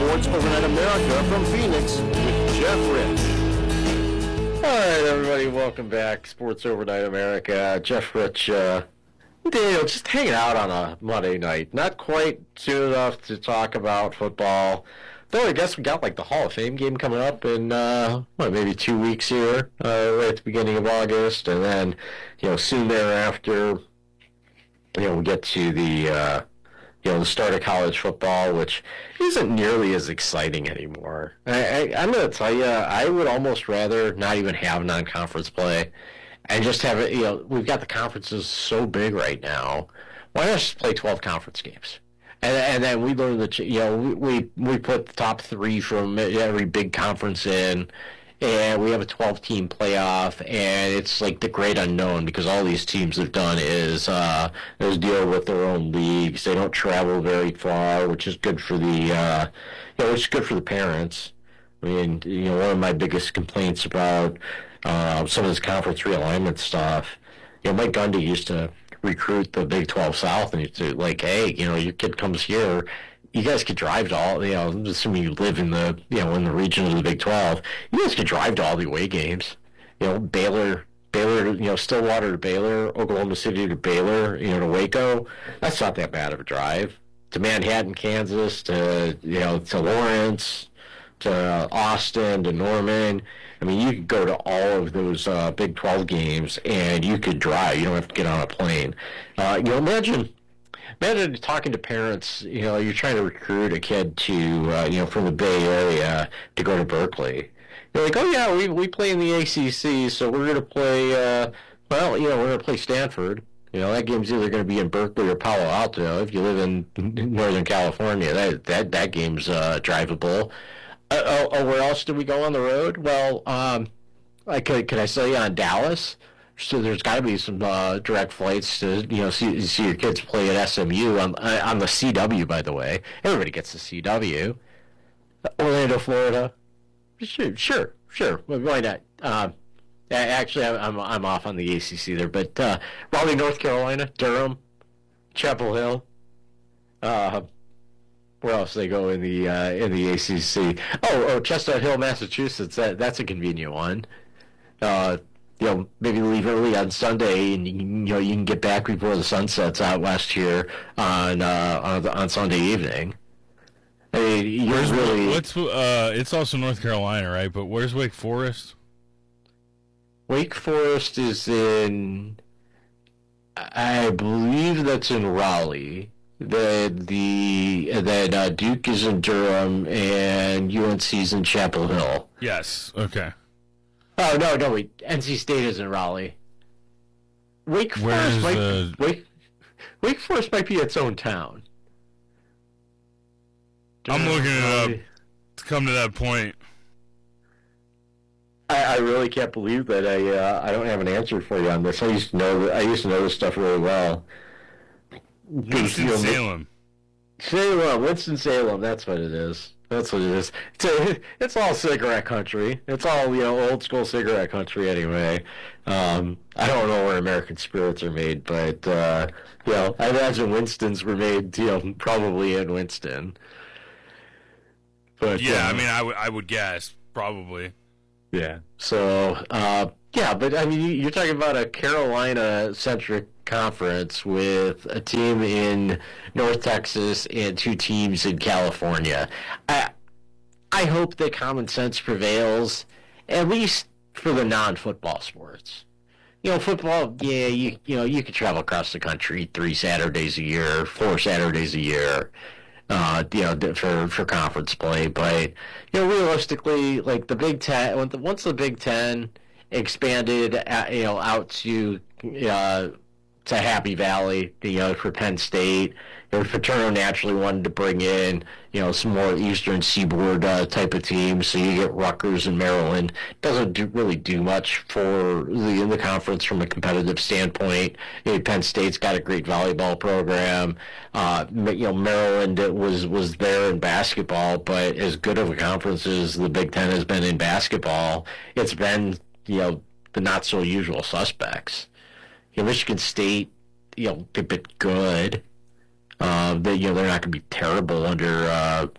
Sports Overnight America from Phoenix with Jeff Rich. All right, everybody, welcome back. Sports Overnight America. Jeff Rich, just hanging out on a Monday night. Not quite soon enough to talk about football. Though I guess we got like the Hall of Fame game coming up in maybe 2 weeks here, right at the beginning of August, and then soon thereafter, we get to the start of college football, which isn't nearly as exciting anymore. I'm going to tell you, I would almost rather not even have non-conference play and just have it. We've got the conferences so big right now. Why not just play 12 conference games? And then we learn that, we put the top three from every big conference in, and we have a 12-team playoff, and it's like the great unknown because all these teams have done is deal with their own leagues. They don't travel very far, which is good for the parents. I mean, one of my biggest complaints about some of this conference realignment stuff, Mike Gundy used to recruit the Big 12 South, and he's like, hey, your kid comes here, you guys could drive to all, assuming you live in the, in the region of the Big 12, you guys could drive to all the away games. Baylor, Stillwater to Baylor, Oklahoma City to Baylor, to Waco. That's not that bad of a drive. To Manhattan, Kansas, to Lawrence, to Austin, to Norman. I mean, you could go to all of those Big 12 games, and you could drive. You don't have to get on a plane. Imagine talking to parents. You're trying to recruit a kid to, from the Bay Area to go to Berkeley. They're like, oh yeah, we play in the ACC, so we're going to play. We're going to play Stanford. That game's either going to be in Berkeley or Palo Alto. If you live in Northern California, that game's drivable. Where else do we go on the road? Well, could I say on Dallas? So there's got to be some direct flights to see your kids play at SMU on the CW. By the way, everybody gets the CW. Orlando, Florida. Sure. Why not? Actually, I'm off on the ACC there, but Raleigh, North Carolina, Durham, Chapel Hill. Where else they go in the ACC? Oh, Chestnut Hill, Massachusetts. That's a convenient one. Maybe leave early on Sunday, and you can get back before the sun sets out west here on Sunday evening. I mean, it's also North Carolina, right? But where's Wake Forest? Wake Forest is in, I believe that's in Raleigh. Then Duke is in Durham, and UNC's in Chapel Hill. Yes. Okay. Oh no! Wait. NC State is in Raleigh. Wake Forest might be its own town. I'm looking it up to come to that point. I really can't believe that I don't have an answer for you on this. I used to know this stuff really well. Winston-Salem. Winston-Salem, that's what it is. It's all cigarette country. It's all, old school cigarette country anyway. I don't know where American spirits are made, but, I imagine Winston's were made, probably in Winston. But, yeah, I would guess, probably. Yeah. So, but, you're talking about a Carolina-centric conference with a team in North Texas and two teams in California. I hope that common sense prevails, at least for the non-football sports. Football, yeah, you could travel across the country 3 Saturdays a year, 4 Saturdays a year, for conference play. But realistically, like the Big Ten, once the Big Ten expanded, out to Happy Valley, for Penn State. Paterno naturally wanted to bring in, some more Eastern Seaboard type of teams. So you get Rutgers and Maryland. Doesn't really do much for the conference from a competitive standpoint. Penn State's got a great volleyball program. Maryland was there in basketball, but as good of a conference as the Big Ten has been in basketball, it's been the not so usual suspects. Michigan State, a bit good. They're not going to be terrible under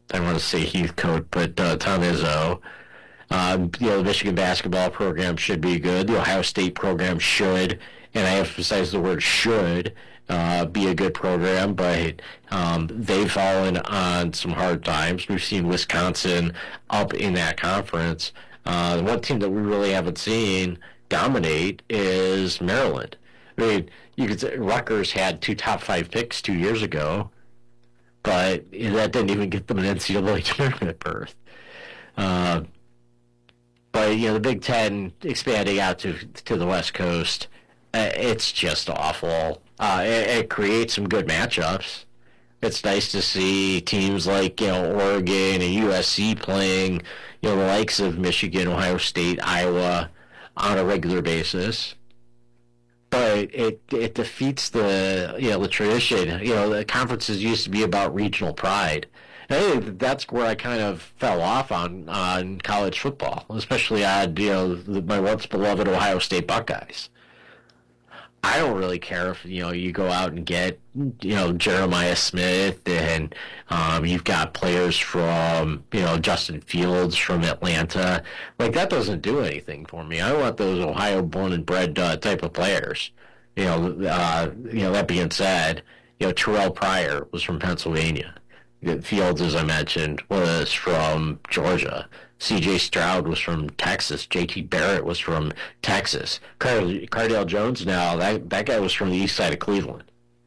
I want to say Heathcote, but Tom Izzo. The Michigan basketball program should be good. The Ohio State program should, and I emphasize the word should, be a good program, but they've fallen on some hard times. We've seen Wisconsin up in that conference. One team that we really haven't seen dominate is Maryland. I mean, you could say Rutgers had 2 top 5 picks 2 years ago, but that didn't even get them an NCAA tournament berth. But the Big Ten expanding out to the West Coast, it's just awful. It creates some good matchups. It's nice to see teams like Oregon and USC playing the likes of Michigan, Ohio State, Iowa on a regular basis. But it defeats the tradition. The conferences used to be about regional pride. And I think that's where I kind of fell off on college football, especially on my once beloved Ohio State Buckeyes. I don't really care if you go out and get Jeremiah Smith, and you've got players from Justin Fields from Atlanta. Like, that doesn't do anything for me. I want those Ohio born and bred type of players. That being said, Terrell Pryor was from Pennsylvania. Fields, as I mentioned, was from Georgia. C.J. Stroud was from Texas. J.T. Barrett was from Texas. Cardale Jones, now, that guy was from the east side of Cleveland.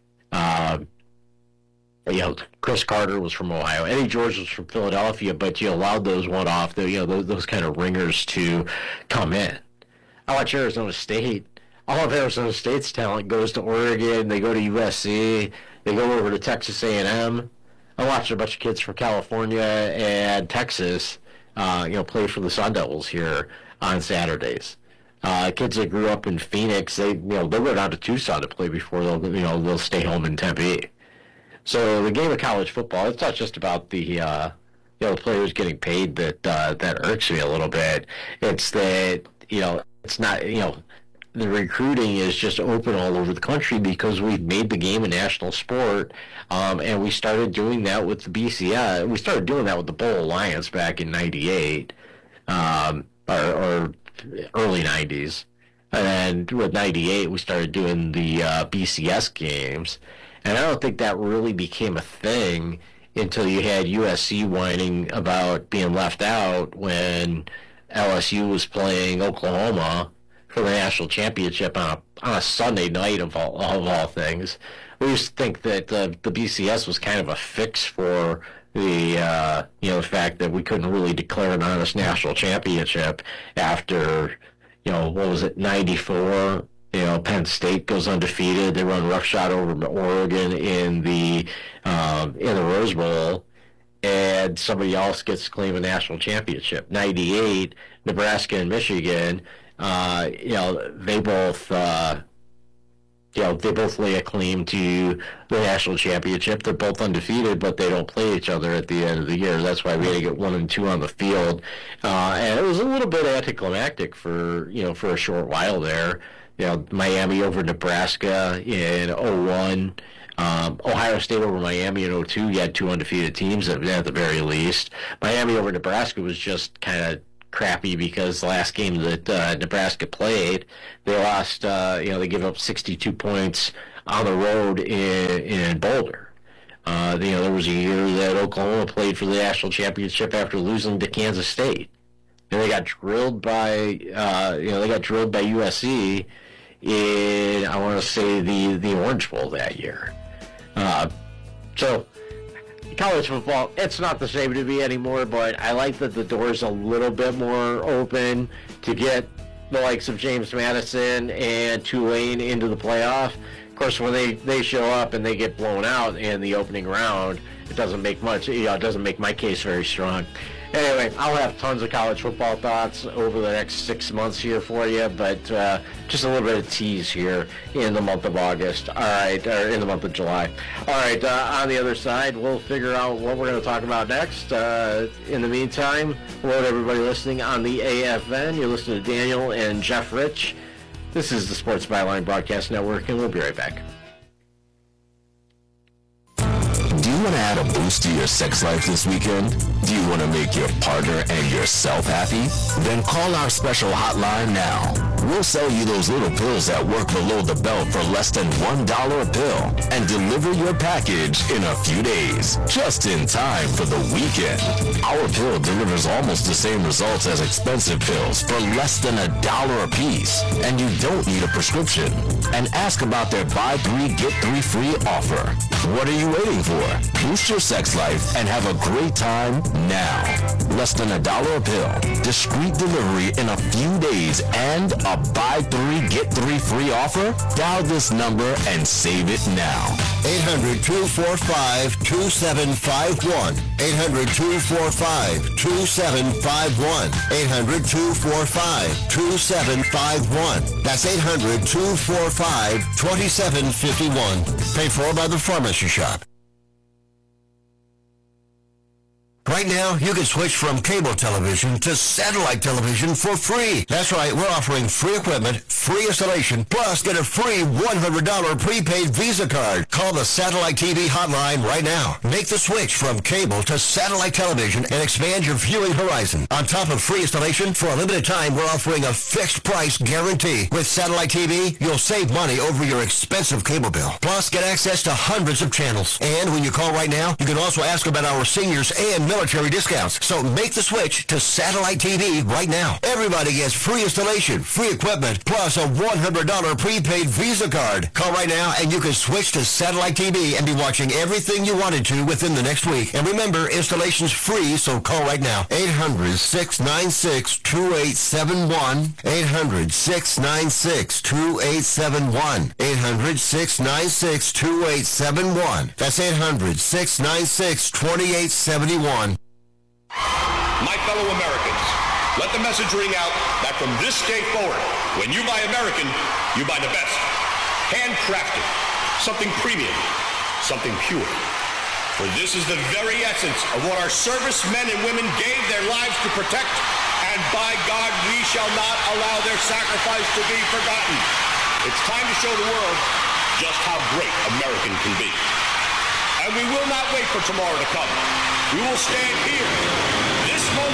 Chris Carter was from Ohio. Eddie George was from Philadelphia, but you allowed those one-off, those kind of ringers to come in. I watch Arizona State. All of Arizona State's talent goes to Oregon. They go to USC. They go over to Texas A&M. I watched a bunch of kids from California and Texas, play for the Sun Devils here on Saturdays. Kids that grew up in Phoenix, they go down to Tucson to play before they'll stay home in Tempe. So the game of college football, it's not just about the players getting paid that irks me a little bit. It's that it's not the recruiting is just open all over the country because we've made the game a national sport, and we started doing that with the BCS. We started doing that with the Bowl Alliance back in '98, or early '90s, and then with '98 we started doing the BCS games, and I don't think that really became a thing until you had USC whining about being left out when LSU was playing Oklahoma for the national championship on a Sunday night of all things. We used to think that the BCS was kind of a fix for the fact that we couldn't really declare an honest national championship after what was it, '94. Penn State goes undefeated. They run roughshod over Oregon in the Rose Bowl, and somebody else gets to claim a national championship. '98, Nebraska and Michigan. They both lay a claim to the national championship. They're both undefeated, but they don't play each other at the end of the year. That's why we had to get 1 and 2 on the field, and it was a little bit anticlimactic for a short while there. Miami over Nebraska in 01. Ohio State over Miami in 02. You had 2 undefeated teams at the very least. Miami over Nebraska was just kind of crappy because the last game that Nebraska played, they lost. They gave up 62 points on the road in Boulder. There was a year that Oklahoma played for the national championship after losing to Kansas State, and they got drilled by USC in, I want to say, the Orange Bowl that year. So college football, it's not the same to me anymore, but I like that the door's a little bit more open to get the likes of James Madison and Tulane into the playoff. Of course, when they show up and they get blown out in the opening round, it doesn't make it doesn't make my case very strong. Anyway, I'll have tons of college football thoughts over the next 6 months here for you, but just a little bit of tease here in the month of August. All right, or in the month of July. All right, on the other side, we'll figure out what we're going to talk about next. In the meantime, hello to everybody listening on the AFN. You're listening to Daniel and Jeff Rich. This is the Sports Byline Broadcast Network, and we'll be right back. Do you want to add a boost to your sex life this weekend? Do you want to make your partner and yourself happy? Then call our special hotline now. We'll sell you those little pills that work below the belt for less than $1 a pill and deliver your package in a few days, just in time for the weekend. Our pill delivers almost the same results as expensive pills for less than $1 a piece, and you don't need a prescription. And ask about their buy 3, get 3 free offer. What are you waiting for? Boost your sex life and have a great time now. Less than $1 a pill, discreet delivery in a few days, and a buy 3, get 3 free offer? Dial this number and save it now. 800-245-2751. 800-245-2751. 800-245-2751. That's 800-245-2751. Paid for by the Pharmacy Shop. Right now, you can switch from cable television to satellite television for free. That's right, we're offering free equipment, free installation, plus get a free $100 prepaid Visa card. Call the Satellite TV hotline right now. Make the switch from cable to satellite television and expand your viewing horizon. On top of free installation, for a limited time, we're offering a fixed price guarantee. With Satellite TV, you'll save money over your expensive cable bill. Plus, get access to hundreds of channels. And when you call right now, you can also ask about our seniors and military discounts. So make the switch to Satellite TV right now. Everybody gets free installation, free equipment, plus a $100 prepaid Visa card. Call right now and you can switch to Satellite TV and be watching everything you wanted to within the next week. And remember, installation's free, so call right now. 800-696-2871. 800-696-2871. 800-696-2871. That's 800-696-2871. My fellow Americans, let the message ring out that from this day forward, when you buy American, you buy the best. Handcrafted, something premium, something pure. For this is the very essence of what our servicemen and women gave their lives to protect, and by God, we shall not allow their sacrifice to be forgotten. It's time to show the world just how great American can be. And we will not wait for tomorrow to come. We will stand here, this moment,